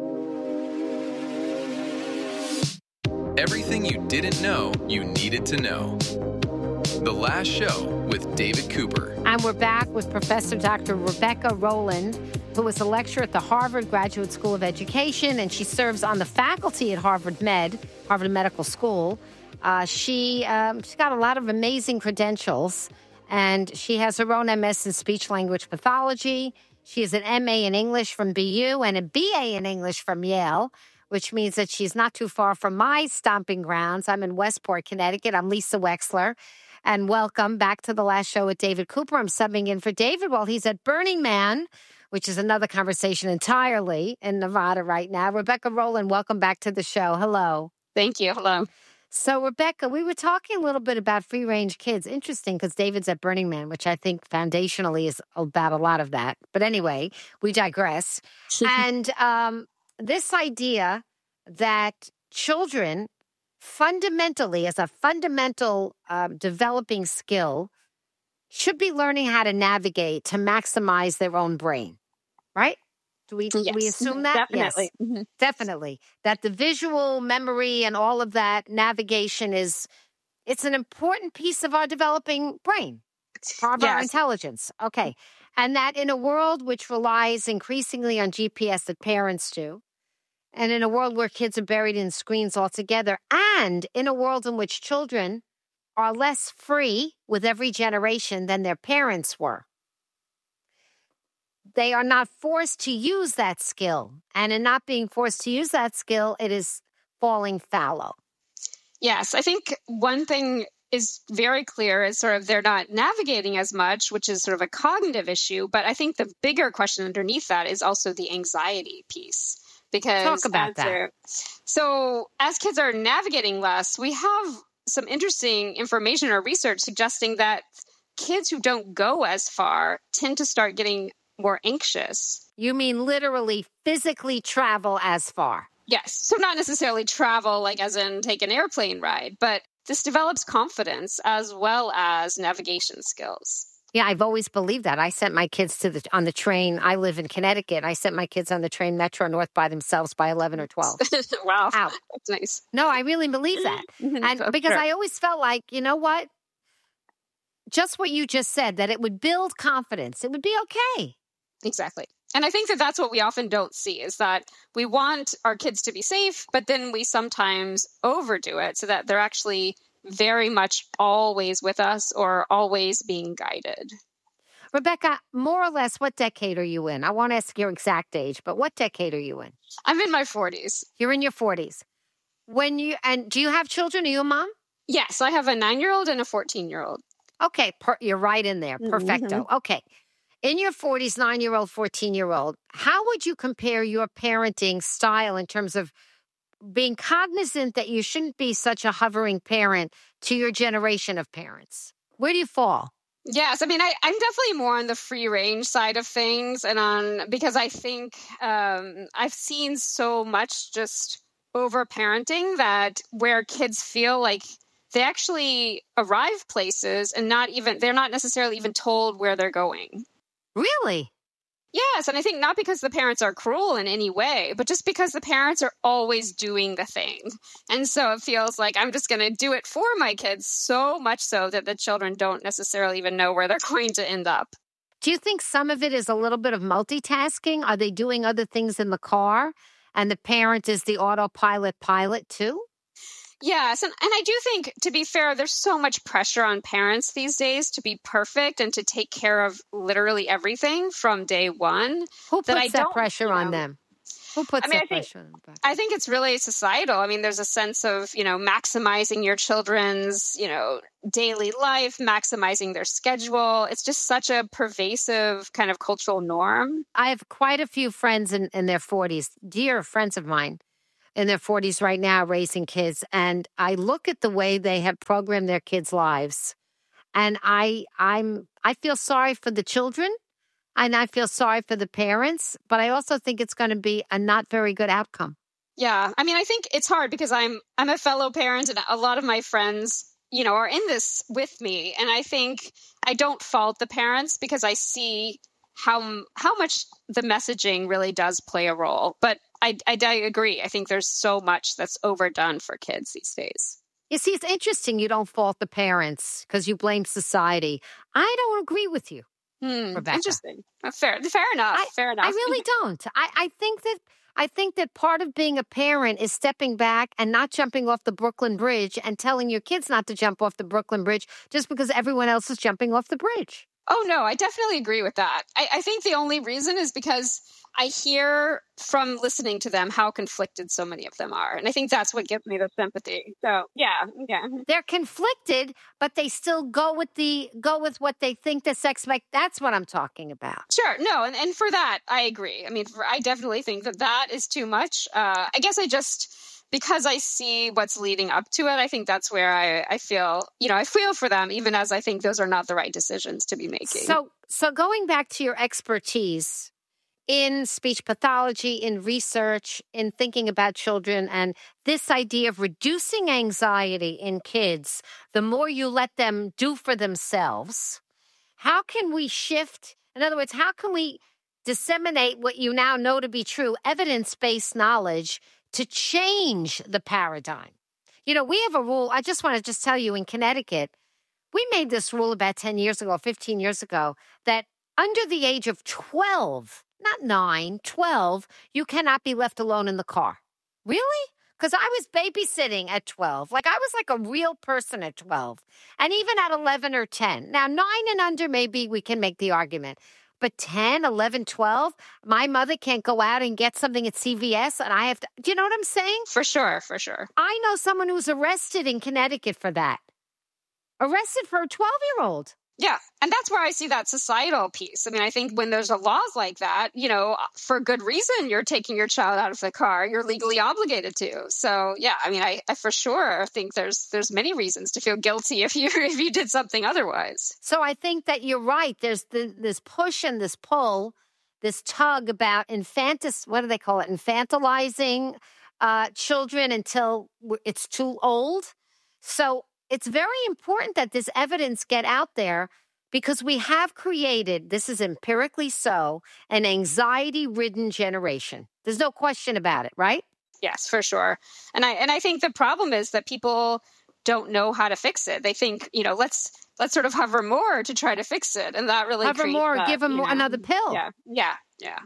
[SPEAKER 5] Everything you didn't know you needed to know. The Last Show with David Cooper.
[SPEAKER 6] And we're back with Professor Doctor Rebecca Rowland, who is a lecturer at the Harvard Graduate School of Education, and she serves on the faculty at Harvard Med, Harvard Medical School. Uh, she, um, she's got a lot of amazing credentials, and she has her own M S in speech-language pathology. She has an M A in English from B U and a B A in English from Yale, which means that she's not too far from my stomping grounds. I'm in Westport, Connecticut. I'm Lisa Wexler. And welcome back to The Last Show with David Cooper. I'm subbing in for David while he's at Burning Man, which is another conversation entirely in Nevada right now. Rebecca Rowland, welcome back to the show. Hello.
[SPEAKER 28] Thank you. Hello.
[SPEAKER 6] So, Rebecca, we were talking a little bit about free-range kids. Interesting, because David's at Burning Man, which I think foundationally is about a lot of that. But anyway, we digress. and um, this idea that children fundamentally, as a fundamental um, developing skill, should be learning how to navigate to maximize their own brain, right? Do we,
[SPEAKER 28] yes.
[SPEAKER 6] do we assume that?
[SPEAKER 28] Definitely.
[SPEAKER 6] Yes,
[SPEAKER 28] mm-hmm.
[SPEAKER 6] definitely. That the visual memory and all of that navigation is, it's an important piece of our developing brain, part of yes. our intelligence. Okay. And that in a world which relies increasingly on G P S that parents do, and in a world where kids are buried in screens altogether, and in a world in which children are less free with every generation than their parents were. They are not forced to use that skill. And in not being forced to use that skill, it is falling fallow.
[SPEAKER 28] Yes, I think one thing is very clear is sort of they're not navigating as much, which is sort of a cognitive issue. But I think the bigger question underneath that is also the anxiety piece. Because
[SPEAKER 6] Talk about that.
[SPEAKER 28] So as kids are navigating less, we have some interesting information or research suggesting that kids who don't go as far tend to start getting more anxious.
[SPEAKER 6] You mean literally physically travel as far?
[SPEAKER 28] Yes. So not necessarily travel like as in take an airplane ride, but this develops confidence as well as navigation skills.
[SPEAKER 6] Yeah, I've always believed that. I sent my kids to the on the train. I live in Connecticut. I sent my kids on the train Metro North by themselves by eleven or twelve.
[SPEAKER 28] Wow.
[SPEAKER 6] Out.
[SPEAKER 28] That's nice.
[SPEAKER 6] No, I really believe that. And because
[SPEAKER 28] sure.
[SPEAKER 6] I always felt like, you know what? Just what you just said, that it would build confidence. It would be okay.
[SPEAKER 28] Exactly. And I think that that's what we often don't see is that we want our kids to be safe, but then we sometimes overdo it so that they're actually very much always with us or always being guided.
[SPEAKER 6] Rebecca, more or less, what decade are you in? I won't ask your exact age, but what decade are you in?
[SPEAKER 28] I'm in my forties.
[SPEAKER 6] You're in your forties. When you and do you have children? Are you a mom?
[SPEAKER 28] Yes, I have a nine-year-old and a fourteen-year-old.
[SPEAKER 6] Okay, per, you're right in there. Perfecto. Mm-hmm. Okay. In your forties, nine-year-old, fourteen-year-old, how would you compare your parenting style in terms of being cognizant that you shouldn't be such a hovering parent to your generation of parents? Where do you fall?
[SPEAKER 28] Yes, I mean, I, I'm definitely more on the free range side of things, and on because I think um, I've seen so much just over parenting that where kids feel like they actually arrive places and not even they're not necessarily even told where they're going.
[SPEAKER 6] Really?
[SPEAKER 28] Yes, and I think not because the parents are cruel in any way, but just because the parents are always doing the thing. And so it feels like I'm just going to do it for my kids, so much so that the children don't necessarily even know where they're going to end up.
[SPEAKER 6] Do you think some of it is a little bit of multitasking? Are they doing other things in the car and the parent is the autopilot pilot too?
[SPEAKER 28] Yes, and, and I do think, to be fair, there's so much pressure on parents these days to be perfect and to take care of literally everything from day one.
[SPEAKER 6] Who puts
[SPEAKER 28] that, I
[SPEAKER 6] that
[SPEAKER 28] don't,
[SPEAKER 6] pressure
[SPEAKER 28] you know,
[SPEAKER 6] on them? Who puts
[SPEAKER 28] I mean,
[SPEAKER 6] that
[SPEAKER 28] I think,
[SPEAKER 6] pressure on them?
[SPEAKER 28] I think it's really societal. I mean, there's a sense of, you know, maximizing your children's, you know, daily life, maximizing their schedule. It's just such a pervasive kind of cultural norm.
[SPEAKER 6] I have quite a few friends in, in their forties, dear friends of mine, in their forties right now raising kids. And I look at the way they have programmed their kids' lives. And I I'm I feel sorry for the children and I feel sorry for the parents, but I also think it's going to be a not very good outcome.
[SPEAKER 28] Yeah. I mean, I think it's hard because I'm I'm a fellow parent and a lot of my friends, you know, are in this with me. And I think I don't fault the parents because I see how how much the messaging really does play a role. But I, I, I agree. I think there's so much that's overdone for kids these days.
[SPEAKER 6] You see, it's interesting you don't fault the parents because you blame society. I don't agree with you,
[SPEAKER 28] hmm,
[SPEAKER 6] Rebecca.
[SPEAKER 28] Interesting. Uh, fair, fair enough.
[SPEAKER 6] I,
[SPEAKER 28] fair enough.
[SPEAKER 6] I really don't. I, I think that I think that part of being a parent is stepping back and not jumping off the Brooklyn Bridge and telling your kids not to jump off the Brooklyn Bridge just because everyone else is jumping off the bridge.
[SPEAKER 28] Oh, no, I definitely agree with that. I, I think the only reason is because I hear from listening to them how conflicted so many of them are. And I think that's what gives me the sympathy. So, yeah, yeah.
[SPEAKER 6] They're conflicted, but they still go with the go with what they think the sex make. That's what I'm talking about.
[SPEAKER 28] Sure. No, and, and for that, I agree. I mean, for, I definitely think that that is too much. Uh, I guess I just... Because I see what's leading up to it, I think that's where I, I feel, you know, I feel for them, even as I think those are not the right decisions to be making.
[SPEAKER 6] So, so going back to your expertise in speech pathology, in research, in thinking about children, and this idea of reducing anxiety in kids, the more you let them do for themselves, how can we shift? In other words, how can we disseminate what you now know to be true, evidence-based knowledge to change the paradigm? You know, we have a rule. I just want to just tell you in Connecticut, we made this rule about ten years ago, fifteen years ago, that under the age of twelve, not nine, twelve, you cannot be left alone in the car. Really? Because I was babysitting at twelve. Like I was like a real person at twelve. And even at eleven or ten. Now, nine and under, maybe we can make the argument. But ten, eleven, twelve, my mother can't go out and get something at C V S and I have to, do you know what I'm saying?
[SPEAKER 28] For sure, for sure.
[SPEAKER 6] I know someone who was arrested in Connecticut for that. Arrested for a twelve-year-old.
[SPEAKER 28] Yeah, and that's where I see that societal piece. I mean, I think when there's a laws like that, you know, for good reason, you're taking your child out of the car. You're legally obligated to. So, yeah, I mean, I, I for sure think there's there's many reasons to feel guilty if you if you did something otherwise.
[SPEAKER 6] So I think that you're right. There's the, this push and this pull, this tug about infantis. What do they call it? Infantilizing uh, children until it's too old. So it's very important that this evidence get out there because we have created, this is empirically so, an anxiety-ridden generation. There's no question about it, right?
[SPEAKER 28] Yes, for sure. And I and I think the problem is that people don't know how to fix it. They think, you know, let's let's sort of hover more to try to fix it, and that really
[SPEAKER 6] hover more,
[SPEAKER 28] that,
[SPEAKER 6] give them
[SPEAKER 28] know,
[SPEAKER 6] another pill.
[SPEAKER 28] Yeah, yeah, yeah.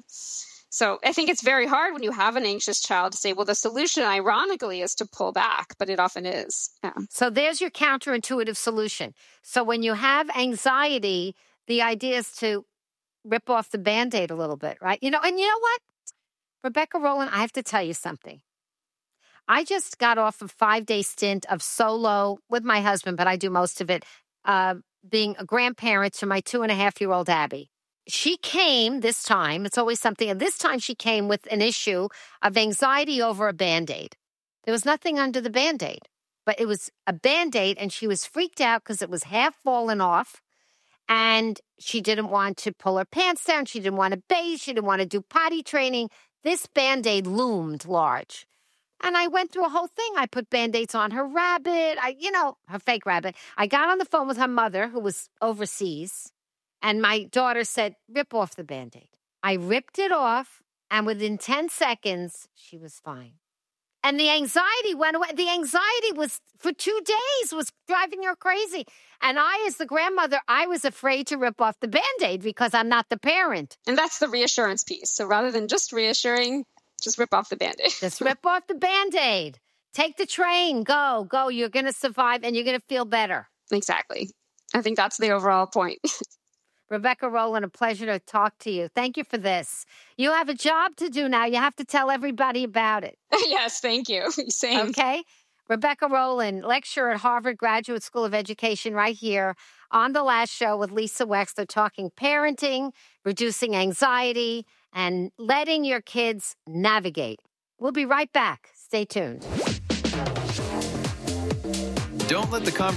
[SPEAKER 28] So I think it's very hard when you have an anxious child to say, well, the solution, ironically, is to pull back, but it often is. Yeah.
[SPEAKER 6] So there's your counterintuitive solution. So when you have anxiety, the idea is to rip off the Band-Aid a little bit, right? You know, and you know what? Rebecca Rowland, I have to tell you something. I just got off a five-day stint of solo with my husband, but I do most of it, uh, being a grandparent to my two-and-a-half-year-old Abby. She came this time, it's always something, and this time she came with an issue of anxiety over a Band-Aid. There was nothing under the Band-Aid, but it was a Band-Aid, and she was freaked out because it was half fallen off, And she didn't want to pull her pants down. She didn't want to bathe. She didn't want to do potty training. This Band-Aid loomed large. And I went through a whole thing. I put Band-Aids on her rabbit, I, you know, her fake rabbit. I got on the phone with her mother, who was overseas, and my daughter said, rip off the Band-Aid. I ripped it off, and within ten seconds, she was fine. And the anxiety went away. The anxiety was, for two days, was driving her crazy. And I, as the grandmother, I was afraid to rip off the Band-Aid because I'm not the parent.
[SPEAKER 28] And that's the reassurance piece. So rather than just reassuring, just rip off the Band-Aid.
[SPEAKER 6] Just rip off the Band-Aid. Take the train. Go, go. You're going to survive and you're going to feel better.
[SPEAKER 28] Exactly. I think that's the overall point.
[SPEAKER 6] Rebecca Rowland, a pleasure to talk to you. Thank you for this. You have a job to do now. You have to tell everybody about it.
[SPEAKER 28] Yes, thank you. Same.
[SPEAKER 6] Okay. Rebecca Rowland, lecturer at Harvard Graduate School of Education, right here on The Last Show with Lisa Wexler, talking parenting, reducing anxiety, and letting your kids navigate. We'll be right back. Stay tuned.
[SPEAKER 5] Don't let the conversation